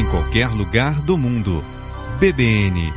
qualquer lugar do mundo. BBN.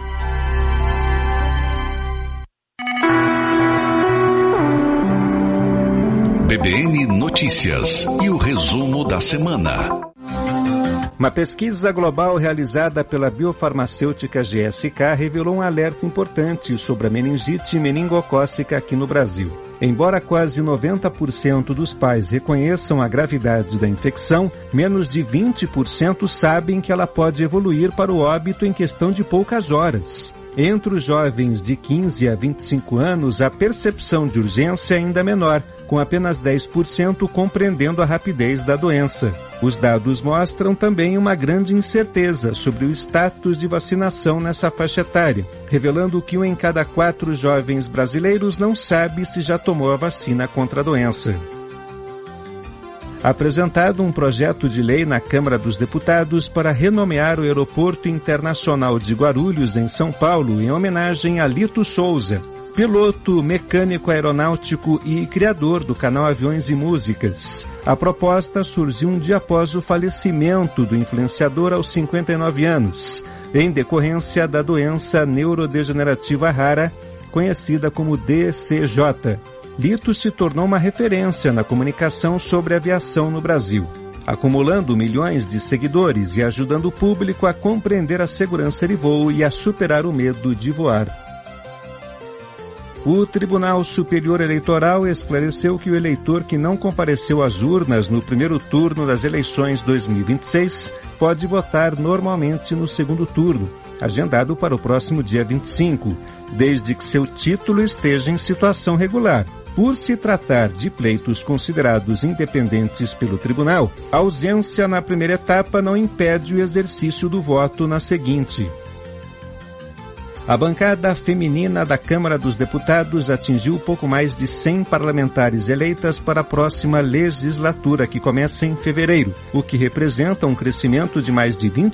BBN Notícias e o resumo da semana. Uma pesquisa global realizada pela biofarmacêutica GSK revelou um alerta importante sobre a meningite meningocócica aqui no Brasil. Embora quase 90% dos pais reconheçam a gravidade da infecção, menos de 20% sabem que ela pode evoluir para o óbito em questão de poucas horas. Entre os jovens de 15 a 25 anos, a percepção de urgência é ainda menor, com apenas 10% compreendendo a rapidez da doença. Os dados mostram também uma grande incerteza sobre o status de vacinação nessa faixa etária, revelando que 1 em cada 4 jovens brasileiros não sabe se já tomou a vacina contra a doença. Apresentado um projeto de lei na Câmara dos Deputados para renomear o Aeroporto Internacional de Guarulhos, em São Paulo, em homenagem a Lito Souza, piloto, mecânico aeronáutico e criador do canal Aviões e Músicas. A proposta surgiu um dia após o falecimento do influenciador aos 59 anos, em decorrência da doença neurodegenerativa rara, conhecida como DCJ. Lito se tornou uma referência na comunicação sobre aviação no Brasil, acumulando milhões de seguidores e ajudando o público a compreender a segurança de voo e a superar o medo de voar. O Tribunal Superior Eleitoral esclareceu que o eleitor que não compareceu às urnas no primeiro turno das eleições 2026 pode votar normalmente no segundo turno, agendado para o próximo dia 25, desde que seu título esteja em situação regular. Por se tratar de pleitos considerados independentes pelo tribunal, a ausência na primeira etapa não impede o exercício do voto na seguinte. A bancada feminina da Câmara dos Deputados atingiu pouco mais de 100 parlamentares eleitas para a próxima legislatura, que começa em fevereiro, o que representa um crescimento de mais de 20%